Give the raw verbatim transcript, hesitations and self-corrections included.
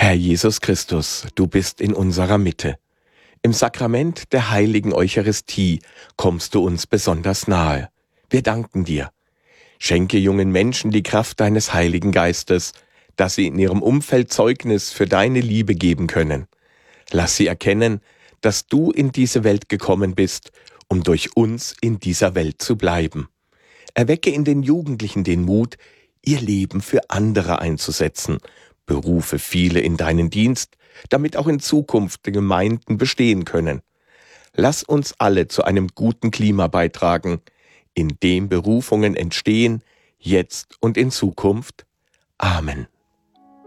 Herr Jesus Christus, du bist in unserer Mitte. Im Sakrament der heiligen Eucharistie kommst du uns besonders nahe. Wir danken dir. Schenke jungen Menschen die Kraft deines Heiligen Geistes, dass sie in ihrem Umfeld Zeugnis für deine Liebe geben können. Lass sie erkennen, dass du in diese Welt gekommen bist, um durch uns in dieser Welt zu bleiben. Erwecke in den Jugendlichen den Mut, ihr Leben für andere einzusetzen. Berufe viele in deinen Dienst, damit auch in Zukunft die Gemeinden bestehen können. Lass uns alle zu einem guten Klima beitragen, in dem Berufungen entstehen, jetzt und in Zukunft. Amen.